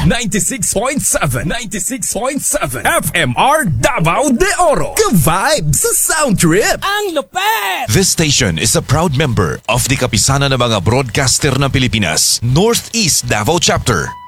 96.7 FMR Davao de Oro. Ka-vibe sa Sound Trip. Ang lupet! This station is a proud member of the Kapisanan ng mga Broadcaster ng Pilipinas, Northeast Davao Chapter.